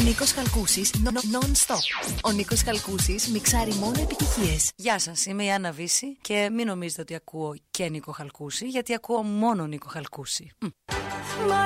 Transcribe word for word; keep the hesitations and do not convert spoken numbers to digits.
Νίκος Χαλκούσης, non-stop. Ο Νίκος Χαλκούσης μιξάρει μόνο επιτυχίες. Γεια σας, είμαι η Άννα Βύση και μην νομίζετε ότι ακούω και Νίκο Χαλκούση, γιατί ακούω μόνο Νίκο Χαλκούση.